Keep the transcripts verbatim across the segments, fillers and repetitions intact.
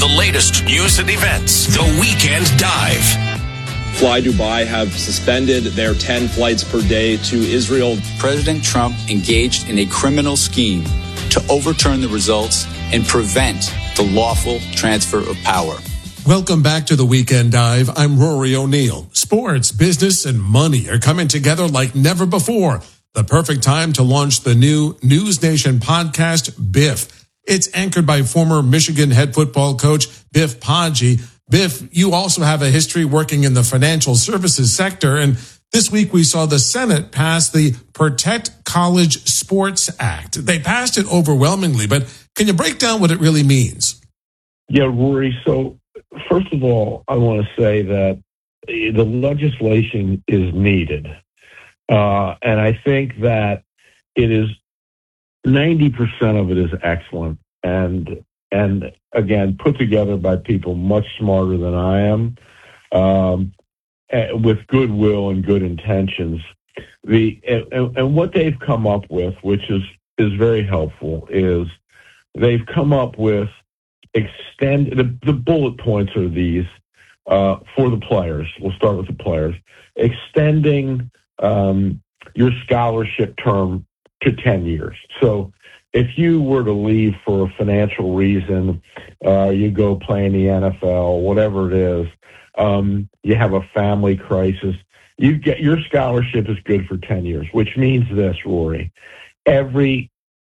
the latest news and events. The Weekend Dive. Fly Dubai have suspended their ten flights per day to Israel. President Trump engaged in a criminal scheme to overturn the results and prevent the lawful transfer of power. Welcome back to the Weekend Dive. I'm Rory O'Neill. Sports, business, and money are coming together like never before. The perfect time to launch the new News Nation podcast, Biff. It's anchored by former Michigan head football coach Biff Poggi. Biff, you also have a history working in the financial services sector, and this week we saw the Senate pass the Protect College Sports Act. They passed it overwhelmingly, but can you break down what it really means? Yeah, Rory. So first of all, I want to say that the legislation is needed. Uh, and I think that it is ninety percent of it is excellent. And, and again, put together by people much smarter than I am, um, with goodwill and good intentions. The, and, and what they've come up with, which is, is very helpful, is they've come up with extend the, the bullet points are these uh, for the players. We'll start with the players. Extending um, your scholarship term to ten years. So if you were to leave for a financial reason, uh, you go play in the N F L, whatever it is, um, you have a family crisis, you get your scholarship is good for ten years, which means this, Rory. Every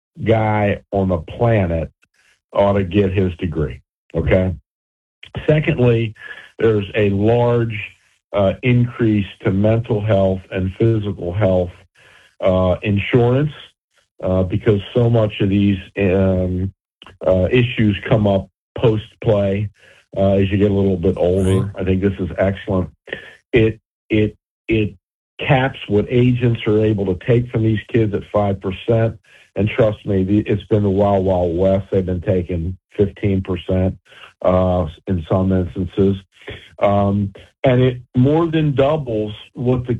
guy on the planet ought to get his degree, okay? Secondly, there's a large uh, increase to mental health and physical health uh, insurance uh, because so much of these um, uh, issues come up post-play uh, as you get a little bit older. I think this is excellent. It it it caps what agents are able to take from these kids at five percent. And trust me, it's been the wild, wild west. They've been taking fifteen percent uh, in some instances. Um, and it more than doubles what the